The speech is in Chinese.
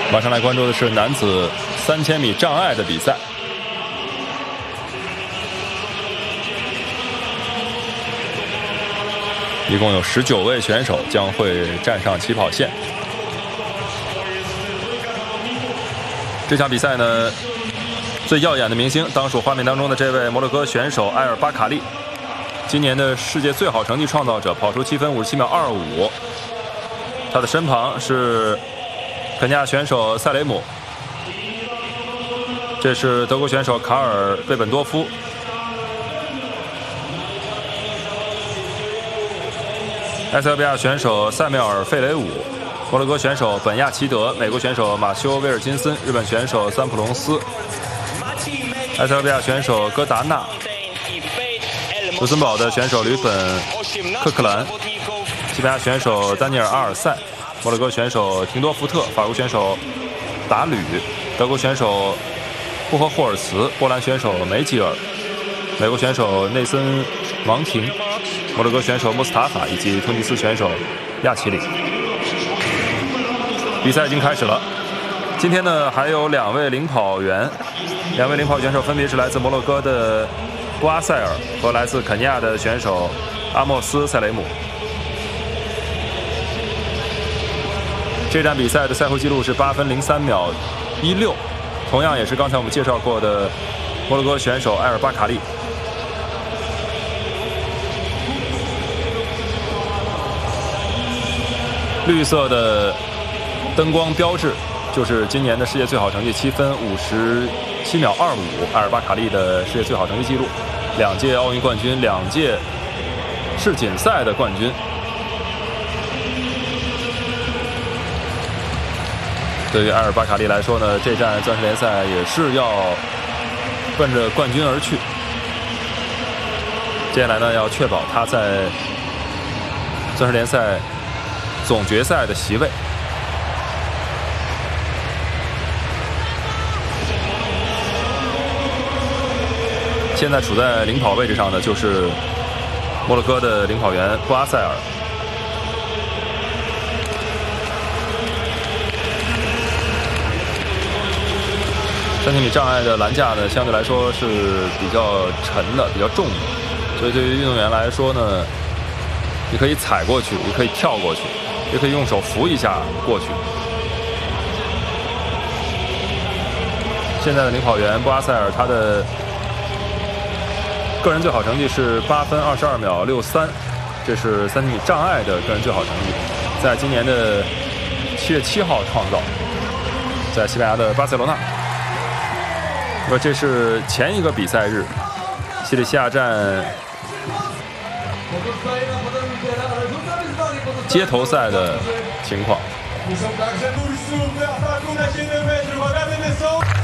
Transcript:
马上来关注的是男子3000米障碍的比赛。一共有19位选手将会站上起跑线。这场比赛呢，最耀眼的明星当属画面当中的这位摩洛哥选手埃尔巴卡利，今年的世界最好成绩创造者，跑出7分57秒25。他的身旁是肯尼亚选手塞雷姆，这是德国选手卡尔贝本多夫，埃塞俄比亚选手塞缪尔费雷伍，摩洛哥选手本亚奇德，美国选手马修威尔金森，日本选手桑普隆斯，埃塞俄比亚选手戈达纳，卢森堡的选手吕本克克兰，西班牙选手丹尼尔阿尔塞，摩洛哥选手廷多福特，法国选手达吕，德国选手布赫霍尔茨，波兰选手梅吉尔，美国选手内森芒廷，摩洛哥选手穆斯塔法以及突尼斯选手亚齐里。比赛已经开始了。今天呢，还有2位领跑员，选手分别是来自摩洛哥的布阿塞尔和来自肯尼亚的选手阿莫斯塞雷姆。这站比赛的赛后记录是8分03秒16，同样也是刚才我们介绍过的摩洛哥选手埃尔巴卡利。绿色的灯光标志就是今年的世界最好成绩7分57秒25，埃尔巴卡利的世界最好成绩记录，2届奥运冠军，2届世锦赛的冠军。对于埃尔巴卡利来说呢，这站钻石联赛也是要奔着冠军而去。接下来呢，要确保他在钻石联赛总决赛的席位。现在处在领跑位置上的就是摩洛哥的领跑员布阿塞尔。3000米障碍的栏架呢，相对来说是比较沉的、比较重的，所以对于运动员来说呢，你可以踩过去，也可以跳过去，也可以用手扶一下过去。现在的领跑员布阿塞尔，他的个人最好成绩是8分22秒63，这是3000米障碍的个人最好成绩，在今年的7月7号创造，在西班牙的巴塞罗那。这是前一个比赛日西里西亚站街头赛的情况。